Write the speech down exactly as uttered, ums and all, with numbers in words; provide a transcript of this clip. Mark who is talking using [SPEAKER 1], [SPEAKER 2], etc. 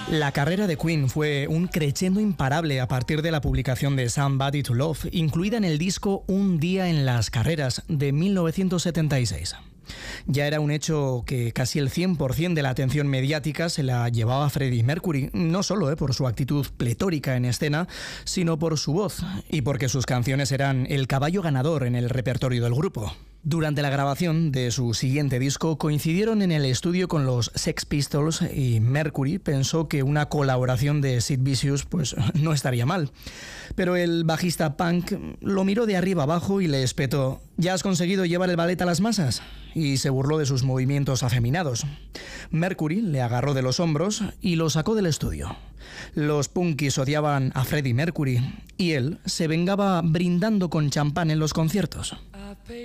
[SPEAKER 1] La carrera de Queen fue un crescendo imparable a partir de la publicación de Somebody to Love, incluida en el disco Un día en las carreras de mil novecientos setenta y seis. Ya era un hecho que casi el cien por ciento de la atención mediática se la llevaba Freddie Mercury, no solo eh, por su actitud pletórica en escena, sino por su voz y porque sus canciones eran el caballo ganador en el repertorio del grupo. Durante la grabación de su siguiente disco coincidieron en el estudio con los Sex Pistols y Mercury pensó que una colaboración de Sid Vicious pues, no estaría mal. Pero el bajista punk lo miró de arriba abajo y le espetó: ¿ya has conseguido llevar el ballet a las masas? Y se burló de sus movimientos afeminados. Mercury le agarró de los hombros y lo sacó del estudio. Los punkis odiaban a Freddie Mercury y él se vengaba brindando con champán en los conciertos.